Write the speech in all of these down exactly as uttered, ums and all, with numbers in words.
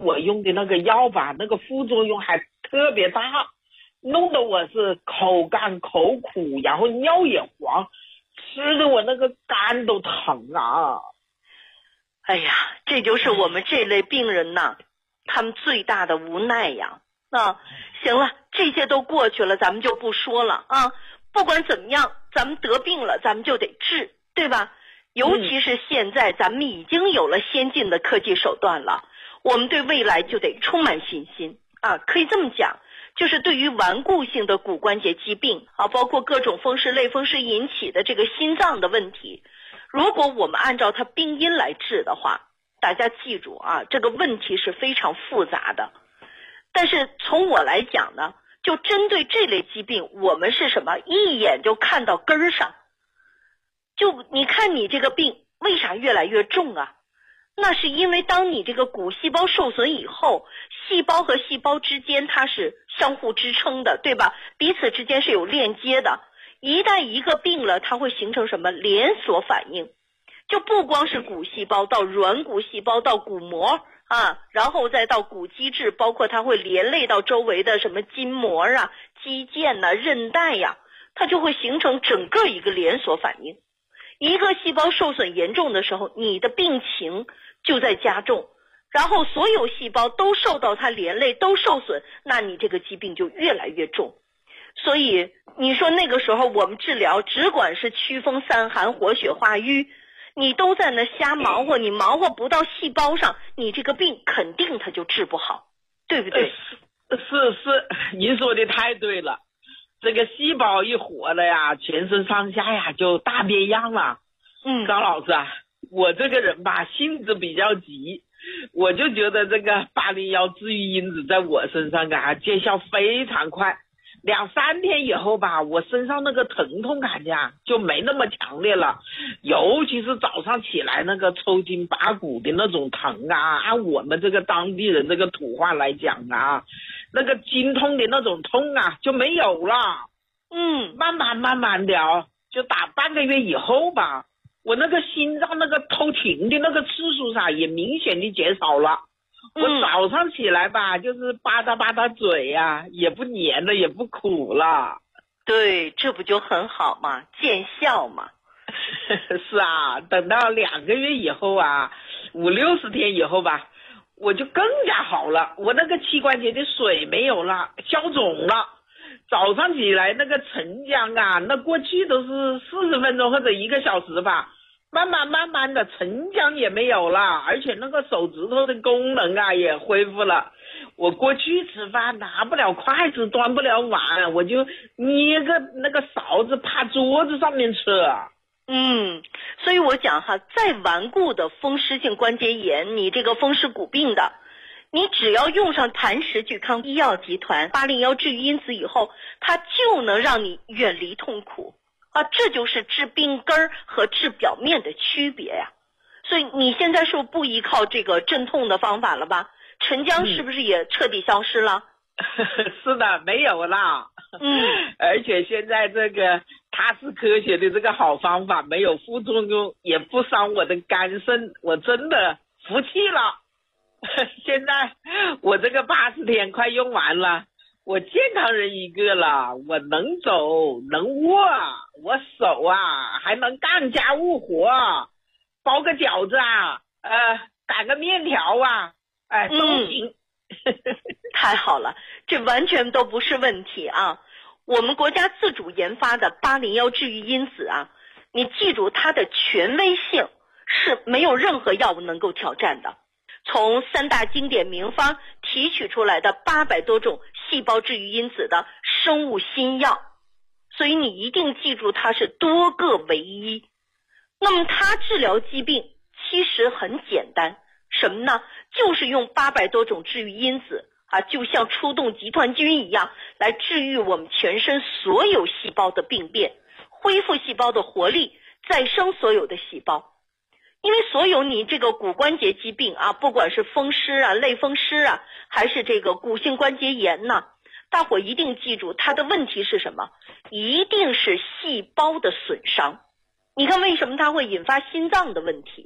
我用的那个药吧，那个副作用还特别大，弄得我是口干口苦，然后尿也黄，吃的我那个肝都疼啊。 哎呀，这就是我们这类病人呐，他们最大的无奈呀。啊，行了，这些都过去了，咱们就不说了啊。不管怎么样，咱们得病了，咱们就得治，对吧？尤其是现在咱们已经有了先进的科技手段了，我们对未来就得充满信心啊。可以这么讲，就是对于顽固性的骨关节疾病啊，包括各种风湿类风湿引起的这个心脏的问题，如果我们按照它病因来治的话，大家记住啊，这个问题是非常复杂的。但是从我来讲呢，就针对这类疾病，我们是什么？一眼就看到根儿上。就你看你这个病为啥越来越重啊？那是因为当你这个骨细胞受损以后，细胞和细胞之间它是相互支撑的，对吧？彼此之间是有链接的。一旦一个病了，它会形成什么连锁反应？就不光是骨细胞到软骨细胞到骨膜啊，然后再到骨基质，包括它会连累到周围的什么筋膜啊、肌腱呐、韧带呀，它就会形成整个一个连锁反应。一个细胞受损严重的时候，你的病情就在加重，然后所有细胞都受到它连累，都受损，那你这个疾病就越来越重。所以你说那个时候我们治疗只管是祛风散寒活血化瘀，你都在那瞎忙活，你忙活不到细胞上，你这个病肯定它就治不好，对不对？ 是是，您说的太对了。这个细胞一活了呀，全身上下呀就大变样了。 嗯， 张老师啊，我这个人吧性子比较急，我就觉得这个八零幺治愈因子在我身上啊见效非常快。两三天以后吧，我身上那个疼痛感呀就没那么强烈了，尤其是早上起来那个抽筋拔骨的那种疼啊，按我们这个当地人这个土话来讲啊，那个经痛的那种痛啊就没有了。 嗯， 慢慢慢慢的啊，就打半个月以后吧，我那个心脏那个偷停的那个次数上也明显的减少了。我早上起来吧，就是吧嗒吧嗒嘴呀、啊，也不黏了，也不苦了。 对，这不就很好嘛，见效嘛。 是啊，等到两个月以后啊，五六十天以后吧，我就更加好了。我那个膝关节的水没有了，消肿了。早上起来那个晨僵啊，那过去都是四十分钟或者一个小时吧。慢慢慢慢的晨僵也没有了，而且那个手指头的功能啊也恢复了。我过去吃饭拿不了筷子，端不了碗，我就捏个那个勺子趴桌子上面吃。 嗯，所以我讲哈，再顽固的风湿性关节炎，你这个风湿骨病的，你只要用上谭氏聚康医药集团八零幺治愈因子以后，它就能让你远离痛苦。啊，这就是治病根儿和治表面的区别呀。所以你现在是不是不依靠这个镇痛的方法了吧？晨僵是不是也彻底消失了？ 嗯、是的，没有了。 嗯， 而且现在这个它是科学的这个好方法，没有副作用，也不伤我的肝肾，我真的服气了。现在我这个八十天快用完了。我健康人一个了，我能走能卧，我手啊还能干家务活，包个饺子啊，呃，擀个面条啊，哎、呃、都行。 嗯、太好了，这完全都不是问题啊！我们国家自主研发的八零幺治愈因子啊，你记住它的权威性是没有任何药物能够挑战的。从三大经典名方提取出来的八百多种细胞治愈因子的生物新药，所以你一定记住它是多个为一。那么它治疗疾病其实很简单，什么呢？就是用八百多种治愈因子啊，就像出动集团军一样，来治愈我们全身所有细胞的病变，恢复细胞的活力，再生所有的细胞。因为所有你这个骨关节疾病啊，不管是风湿啊、类风湿啊，还是这个骨性关节炎呐、啊，大伙一定记住它的问题是什么？一定是细胞的损伤。你看为什么它会引发心脏的问题，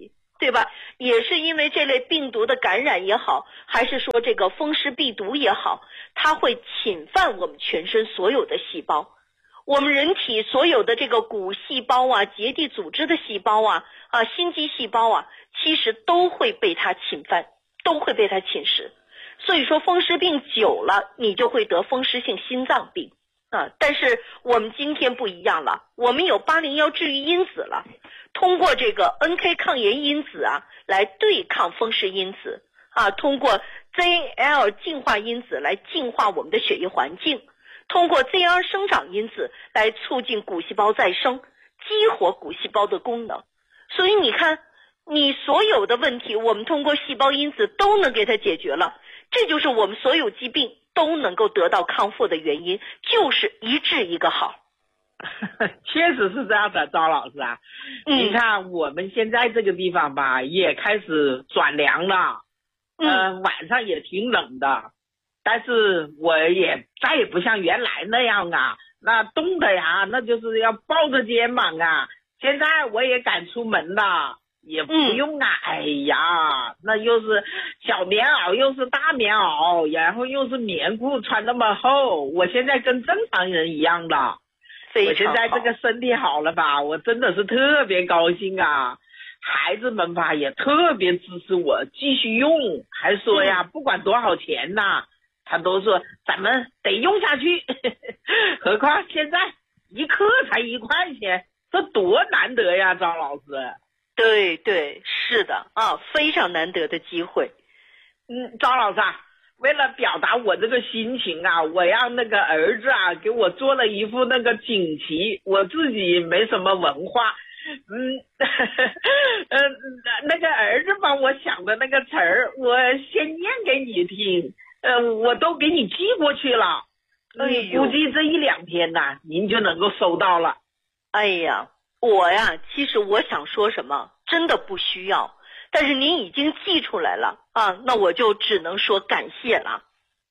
对吧？也是因为这类病毒的感染也好，还是说这个风湿痹毒也好，它会侵犯我们全身所有的细胞。我们人体所有的这个骨细胞啊、结缔组织的细胞啊、啊心肌细胞啊，其实都会被它侵犯，都会被它侵蚀。所以说风湿病久了，你就会得风湿性心脏病啊。但是我们今天不一样了，我们有八零一治愈因子了，通过这个 N K 抗炎因子啊，来对抗风湿因子啊，通过 Z L 净化因子来净化我们的血液环境，通过 Z R 生长因子来促进骨细胞再生，激活骨细胞的功能。所以你看，你所有的问题，我们通过细胞因子都能给它解决了。这就是我们所有疾病都能够得到康复的原因，就是一治一个好。 确实是这样的，张老师啊， 嗯、 你看我们现在这个地方吧，也开始转凉了，嗯、呃，晚上也挺冷的，但是我也再也不像原来那样啊，那冻的呀，那就是要抱着肩膀啊。现在我也敢出门了，也不用啊，嗯、哎呀，那又是小棉袄，又是大棉袄，然后又是棉裤穿那么厚，我现在跟正常人一样了。我现在这个身体好了吧，我真的是特别高兴啊！孩子们吧也特别支持我继续用，还说呀，不管多少钱呐，他都说咱们得用下去。何况现在一克才一块钱，这多难得呀，张老师。 对对，是的啊，非常难得的机会。 嗯，张老师啊，为了表达我这个心情啊，我让那个儿子啊给我做了一副那个锦旗，我自己没什么文化，嗯，呃，那个儿子帮我想的那个词儿，我先念给你听，呃，我都给你寄过去了， 哎呦， 估计这一两天呐，您就能够收到了。 哎呀，我呀，其实我想说什么，真的不需要。但是您已经寄出来了啊，那我就只能说感谢了。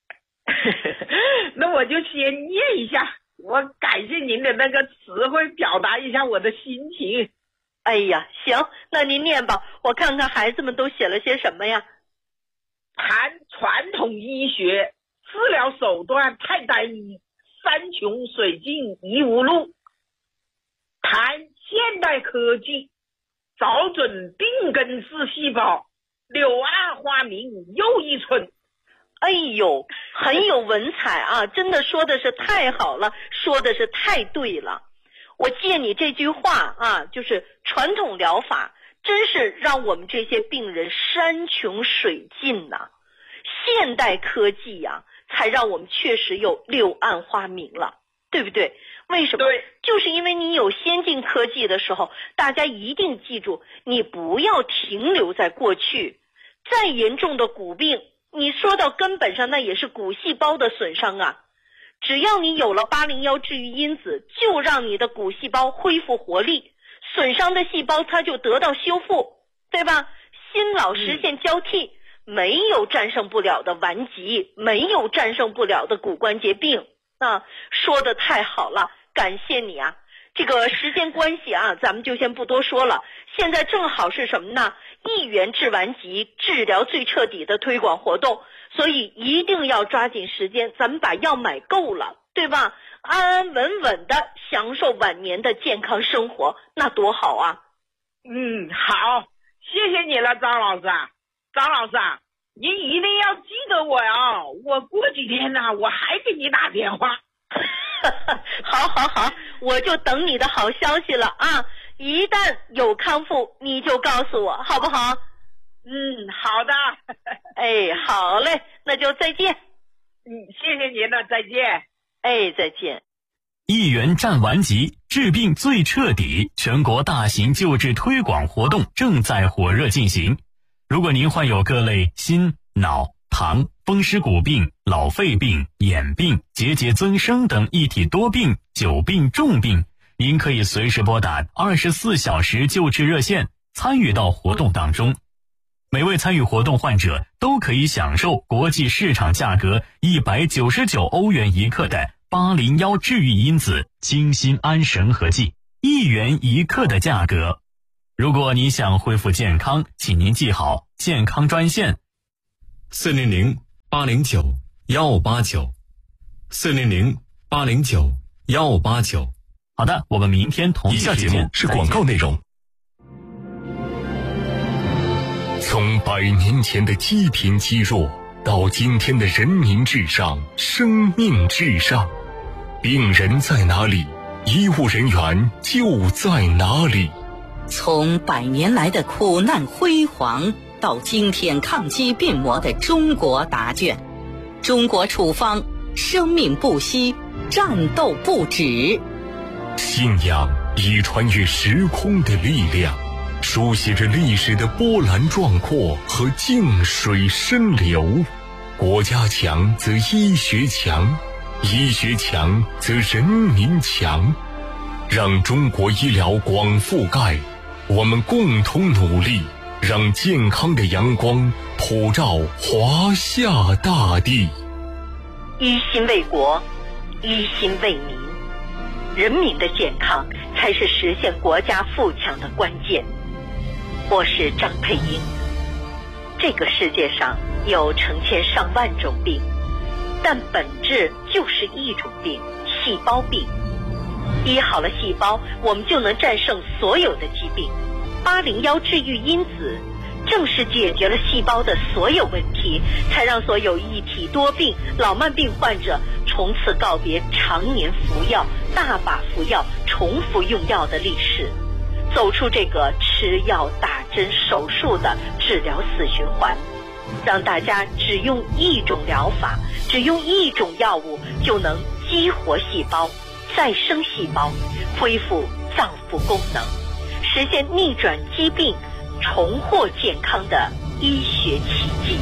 那我就先念一下，我感谢您的那个词汇，表达一下我的心情。 哎呀，行，那您念吧，我看看孩子们都写了些什么呀。 谈传统医学治疗手段太单一，山穷水尽疑无路。谈现代科技找准病根治细胞，柳暗花明又一村。 哎呦，很有文采啊，真的说的是太好了，说的是太对了。我借你这句话啊，就是传统疗法真是让我们这些病人山穷水尽呐、啊，现代科技呀、啊，才让我们确实有柳暗花明了，对不对？为什么？ 对， 就是因为你有先进科技的时候，大家一定记住，你不要停留在过去。再严重的骨病，你说到根本上，那也是骨细胞的损伤啊。只要你有了八零一治愈因子，就让你的骨细胞恢复活力，损伤的细胞它就得到修复，对吧？新老实现交替，嗯、没有战胜不了的顽疾，没有战胜不了的骨关节病啊！说的太好了。感谢你啊！这个时间关系啊，咱们就先不多说了。现在正好是什么呢？一元治顽疾，治疗最彻底的推广活动，所以一定要抓紧时间，咱们把药买够了，对吧？安安稳稳的享受晚年的健康生活，那多好啊！ 嗯，好，谢谢你了，张老师啊，张老师啊，您一定要记得我呀！我过几天呢、啊，我还给你打电话。 好好好，我就等你的好消息了啊！一旦有康复，你就告诉我，好不好？ 嗯，好的。 哎，好嘞，那就再见。 嗯，谢谢您了，再见。 哎，再见。 一元战顽疾，治病最彻底，全国大型救治推广活动正在火热进行。如果您患有各类心、脑、糖、风湿骨病、老肺病、眼病、结节增生等一体多病、久病重病，您可以随时拨打二十四小时救治热线，参与到活动当中。每位参与活动患者都可以享受国际市场价格一百九十九欧元一克的八零一治愈因子清心安神和剂，一元一克的价格。 如果你想恢复健康，请您记好健康专线四零零八零九幺八九，四零零八零九幺八九。 好的，我们明天同一时间。 以下节目是广告内容。从百年前的积贫积弱，到今天的人民至上、生命至上，病人在哪里，医务人员就在哪里。 从百年来的苦难辉煌，到今天抗击病魔的中国答卷，中国处方，生命不息，战斗不止。 信仰以穿越时空的力量，书写着历史的波澜壮阔和静水深流。国家强则医学强，医学强则人民强。让中国医疗广覆盖，我们共同努力，让健康的阳光普照华夏大地。 一心为国，一心为民，人民的健康才是实现国家富强的关键。我是张佩英。这个世界上有成千上万种病，但本质就是一种病，细胞病。医好了细胞，我们就能战胜所有的疾病。八零幺治愈因子正是解决了细胞的所有问题，才让所有一体多病、老慢病患者从此告别常年服药、大把服药、重复用药的历史，走出这个吃药、打针、手术的治疗死循环，让大家只用一种疗法，只用一种药物就能激活细胞、再生细胞，恢复脏腑功能，实现逆转疾病、重获健康的医学奇迹。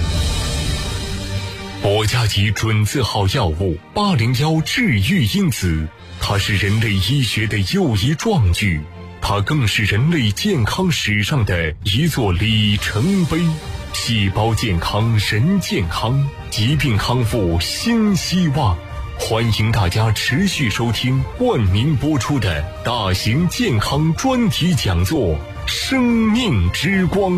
国家级准字号药物八零幺治愈因子，它是人类医学的又一壮举，它更是人类健康史上的一座里程碑。细胞健康人健康，疾病康复新希望。欢迎大家持续收听冠名播出的大型健康专题讲座《生命之光》。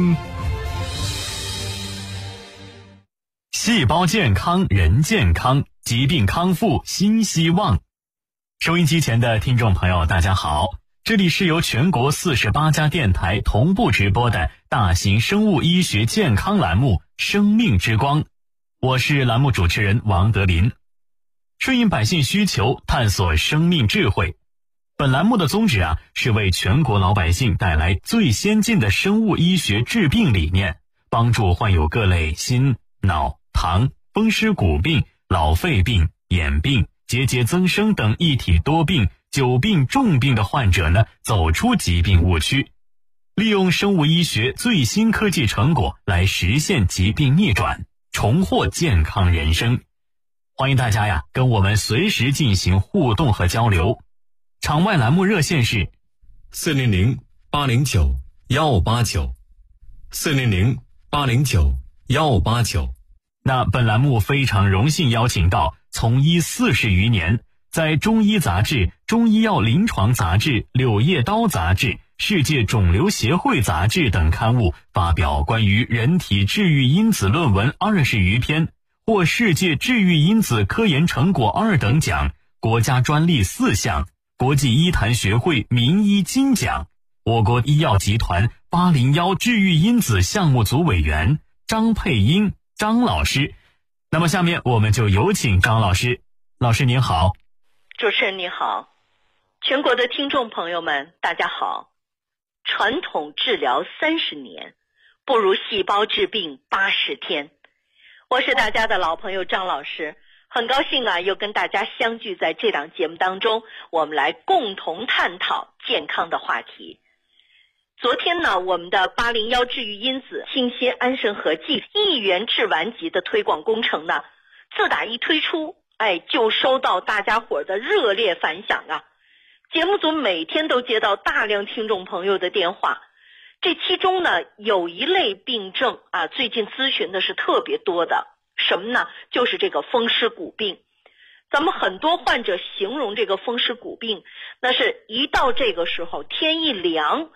细胞健康人健康，疾病康复新希望。收音机前的听众朋友大家好，这里是由全国四十八家电台同步直播的大型生物医学健康栏目《生命之光》，我是栏目主持人王德林。顺应百姓需求，探索生命智慧。本栏目的宗旨啊，是为全国老百姓带来最先进的生物医学治病理念，帮助患有各类心、脑、糖、风湿骨病、老肺病、眼病、结节增生等一体多病、久病重病的患者呢，走出疾病误区，利用生物医学最新科技成果来实现疾病逆转，重获健康人生。欢迎大家呀，跟我们随时进行互动和交流。场外栏目热线是四零零八零九幺八九，四零零八零九幺八九。 那本栏目非常荣幸邀请到从医四十余年，在中医杂志、中医药临床杂志、柳叶刀杂志、世界肿瘤协会杂志等刊物发表关于人体治愈因子论文二十余篇，获世界治愈因子科研成果二等奖、国家专利四项、国际医坛学会名医金奖。我国医药集团八零幺治愈因子项目组委员张佩英张老师。那么下面我们就有请张老师。老师您好。 主持人你好，全国的听众朋友们大家好。传统治疗三十年，不如细胞治病八十天。我是大家的老朋友张老师，很高兴啊，又跟大家相聚在这档节目当中，我们来共同探讨健康的话题。昨天呢，我们的八零幺治愈因子清新安神合剂一元治顽疾的推广工程呢，自打一推出，哎，就收到大家伙的热烈反响啊。节目组每天都接到大量听众朋友的电话，这其中呢，有一类病症啊，最近咨询的是特别多的，什么呢？就是这个风湿骨病。咱们很多患者形容这个风湿骨病，那是一到这个时候，天一凉，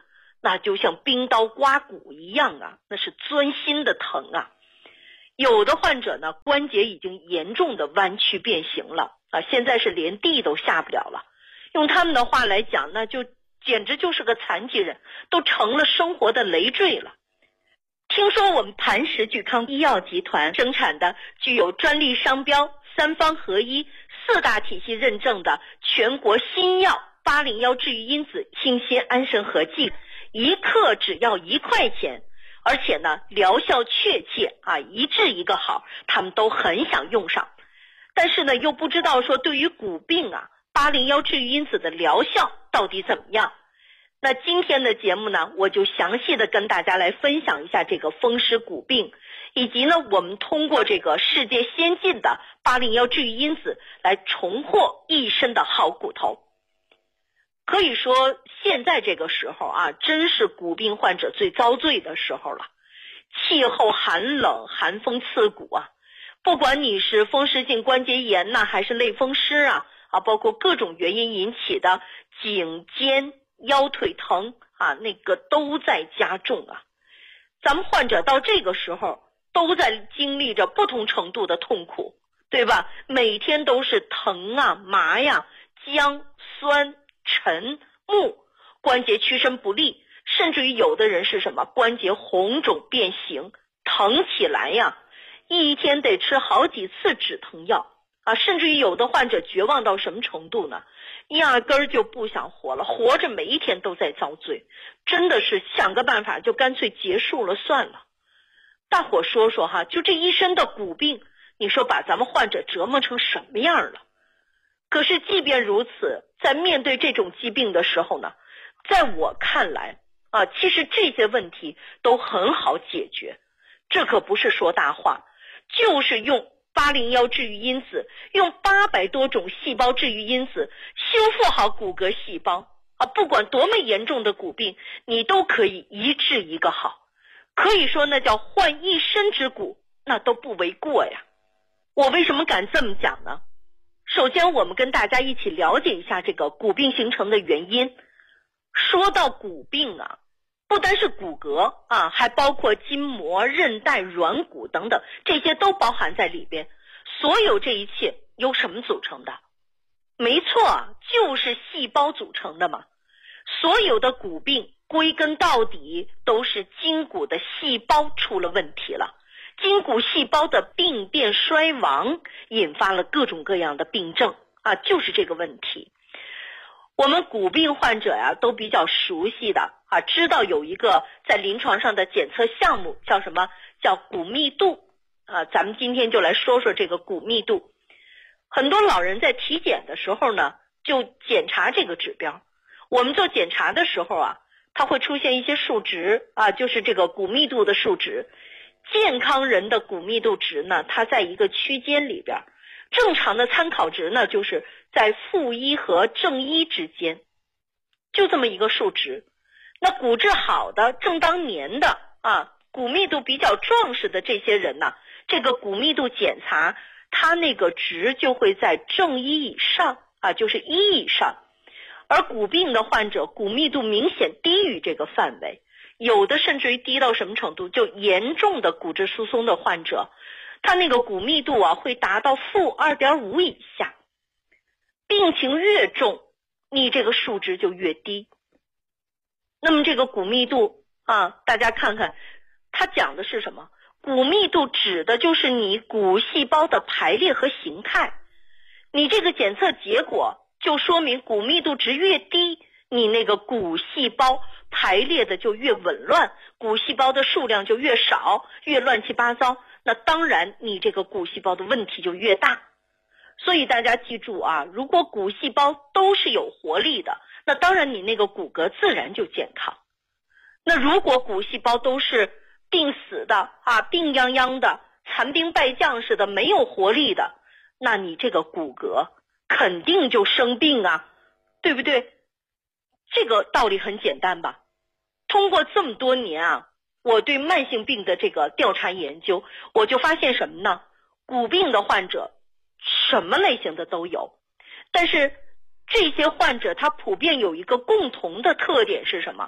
那就像冰刀刮骨一样啊，那是钻心的疼啊。有的患者呢，关节已经严重的弯曲变形了啊，现在是连地都下不了了。用他们的话来讲，那就简直就是个残疾人，都成了生活的累赘了。听说我们磐石聚康医药集团生产的具有专利商标、三方合一、四大体系认证的全国新药八零幺治愈因子清新安神合剂，一克只要一块钱，而且呢疗效确切啊，一治一个好，他们都很想用上。但是呢又不知道说对于骨病啊，八零幺治愈因子的疗效到底怎么样。那今天的节目呢，我就详细的跟大家来分享一下这个风湿骨病，以及呢我们通过这个世界先进的八零幺治愈因子来重获一身的好骨头。可以说现在这个时候啊，真是骨病患者最遭罪的时候了。气候寒冷，寒风刺骨啊，不管你是风湿性关节炎呐，还是类风湿啊啊，包括各种原因引起的颈肩腰腿疼啊，那个都在加重啊。咱们患者到这个时候都在经历着不同程度的痛苦，对吧？每天都是疼啊、麻呀、僵、酸、沉、木，关节屈伸不利，甚至于有的人是什么关节红肿变形，疼起来呀，一天得吃好几次止疼药啊，甚至于有的患者绝望到什么程度呢？压根儿就不想活了，活着每一天都在遭罪，真的是想个办法就干脆结束了算了。大伙说说哈，就这一身的骨病，你说把咱们患者折磨成什么样了？可是即便如此，在面对这种疾病的时候呢，在我看来啊，其实这些问题都很好解决，这可不是说大话，就是用八零幺治愈因子，用八百多种细胞治愈因子修复好骨骼细胞啊，不管多么严重的骨病，你都可以一治一个好，可以说那叫换一身之骨，那都不为过呀。我为什么敢这么讲呢？首先我们跟大家一起了解一下这个骨病形成的原因。说到骨病啊，不单是骨骼啊，还包括筋膜、韧带、软骨等等，这些都包含在里边。所有这一切由什么组成的？没错，就是细胞组成的嘛。所有的骨病归根到底都是筋骨的细胞出了问题了，筋骨细胞的病变衰亡引发了各种各样的病症啊，就是这个问题。我们骨病患者呀、啊、都比较熟悉的啊，知道有一个在临床上的检测项目叫什么？叫骨密度啊。咱们今天就来说说这个骨密度。很多老人在体检的时候呢，就检查这个指标。我们做检查的时候啊，它会出现一些数值啊，就是这个骨密度的数值。健康人的骨密度值呢，它在一个区间里边，正常的参考值呢，就是在负一和正一之间，就这么一个数值。那骨质好的、正当年的啊，骨密度比较壮实的这些人呢，这个骨密度检查，它那个值就会在正一以上啊，就是一以上。而骨病的患者，骨密度明显低于这个范围。有的甚至于低到什么程度，就严重的骨质疏松的患者，他那个骨密度啊会达到负 二点五 以下。病情越重，你这个数值就越低。那么这个骨密度啊，大家看看它讲的是什么？骨密度指的就是你骨细胞的排列和形态。你这个检测结果就说明骨密度值越低，你那个骨细胞排列的就越紊乱，骨细胞的数量就越少，越乱七八糟，那当然你这个骨细胞的问题就越大。所以大家记住啊，如果骨细胞都是有活力的，那当然你那个骨骼自然就健康。那如果骨细胞都是病死的啊，病殃殃的，残兵败将似的，没有活力的，那你这个骨骼肯定就生病啊，对不对？这个道理很简单吧。通过这么多年啊，我对慢性病的这个调查研究，我就发现什么呢？骨病的患者什么类型的都有，但是这些患者他普遍有一个共同的特点是什么？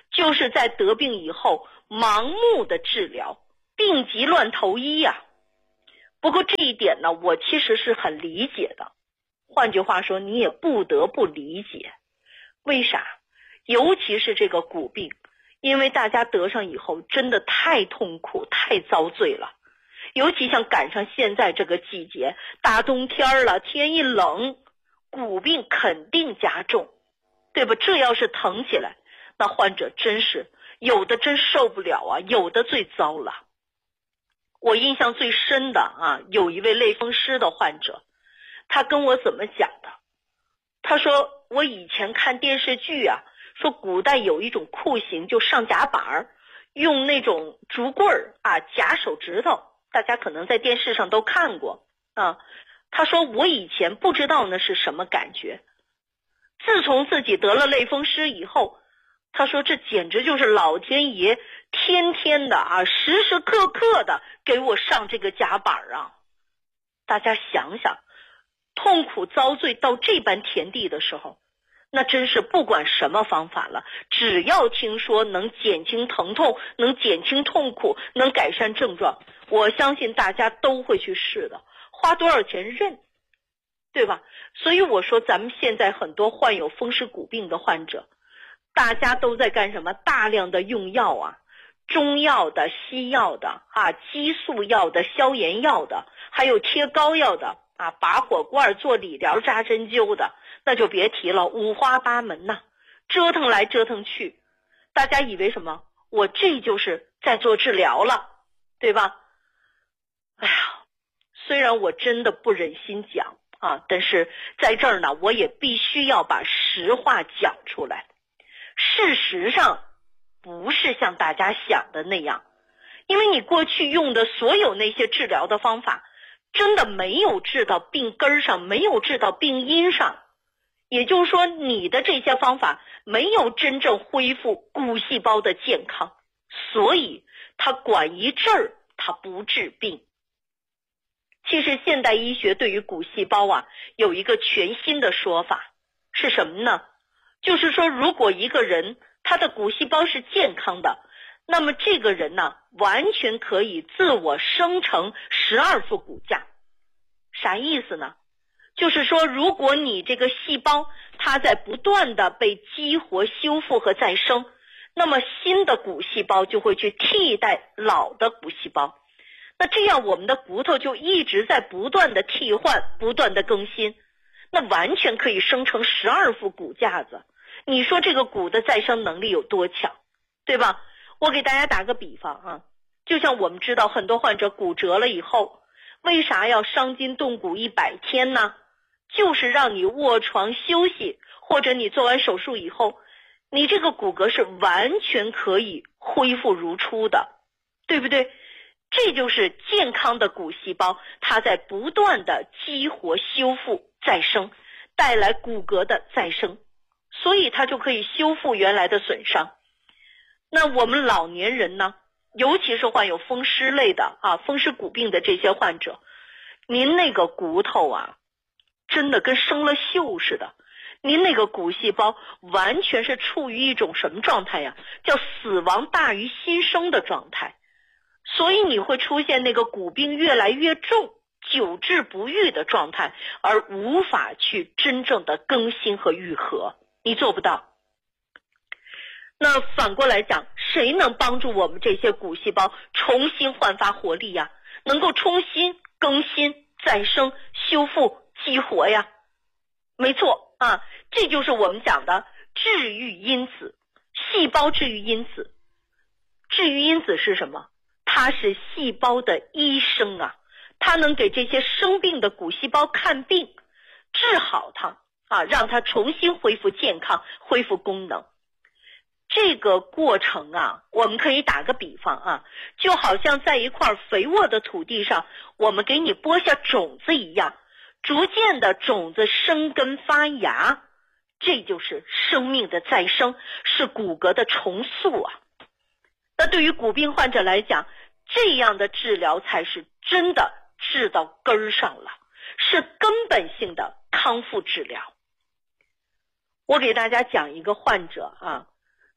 就是在得病以后盲目的治疗，病急乱投医呀、啊。不过这一点呢，我其实是很理解的。换句话说，你也不得不理解。为啥？尤其是这个骨病，因为大家得上以后真的太痛苦太遭罪了，尤其像赶上现在这个季节，大冬天了，天一冷，骨病肯定加重，对吧？这要是疼起来，那患者真是有的真受不了啊，有的最糟了。我印象最深的啊，有一位类风湿的患者，他跟我怎么讲的？他说我以前看电视剧啊，说古代有一种酷刑，就上夹板，用那种竹棍儿啊夹手指头，大家可能在电视上都看过啊。他说我以前不知道那是什么感觉，自从自己得了类风湿以后，他说这简直就是老天爷天天的啊，时时刻刻的给我上这个夹板啊。大家想想，痛苦遭罪到这般田地的时候，那真是不管什么方法了，只要听说能减轻疼痛，能减轻痛苦，能改善症状，我相信大家都会去试的，花多少钱认，对吧？所以我说咱们现在很多患有风湿骨病的患者，大家都在干什么？大量的用药啊，中药的、西药的啊，激素药的、消炎药的，还有贴膏药的啊，拔火罐、做理疗、扎针灸的，那就别提了，五花八门呐、啊，折腾来折腾去。大家以为什么？我这就是在做治疗了，对吧？哎呀，虽然我真的不忍心讲啊，但是在这儿呢，我也必须要把实话讲出来。事实上不是像大家想的那样，因为你过去用的所有那些治疗的方法真的没有治到病根上，没有治到病因上，也就是说你的这些方法没有真正恢复骨细胞的健康，所以它管一阵儿，它不治病。其实现代医学对于骨细胞啊有一个全新的说法，是什么呢？就是说如果一个人他的骨细胞是健康的，那么这个人呢完全可以自我生成十二副骨架。啥意思呢？就是说如果你这个细胞它在不断的被激活、修复和再生，那么新的骨细胞就会去替代老的骨细胞，那这样我们的骨头就一直在不断的替换、不断的更新，那完全可以生成十二副骨架子。你说这个骨的再生能力有多强，对吧？我给大家打个比方啊，就像我们知道很多患者骨折了以后，为啥要伤筋动骨一百天呢？就是让你卧床休息，或者你做完手术以后，你这个骨骼是完全可以恢复如初的，对不对？这就是健康的骨细胞，它在不断的激活、修复、再生，带来骨骼的再生，所以它就可以修复原来的损伤。那我们老年人呢，尤其是患有风湿类的啊，风湿骨病的这些患者，您那个骨头啊，真的跟生了锈似的，您那个骨细胞完全是处于一种什么状态呀？叫死亡大于新生的状态。所以你会出现那个骨病越来越重、久治不愈的状态，而无法去真正的更新和愈合，你做不到。那反过来讲，谁能帮助我们这些骨细胞重新焕发活力呀？能够重新更新、再生、修复、激活呀？没错啊，这就是我们讲的治愈因子，细胞治愈因子。治愈因子是什么？它是细胞的医生啊，它能给这些生病的骨细胞看病，治好它啊，让它重新恢复健康、恢复功能。这个过程啊，我们可以打个比方啊，就好像在一块肥沃的土地上，我们给你播下种子一样，逐渐的种子生根发芽，这就是生命的再生，是骨骼的重塑啊。那对于骨病患者来讲，这样的治疗才是真的治到根儿上了，是根本性的康复治疗。我给大家讲一个患者啊，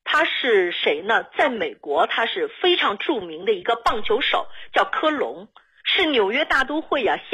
他是谁呢？在美国他是非常著名的一个棒球手，叫科隆，是纽约大都会啊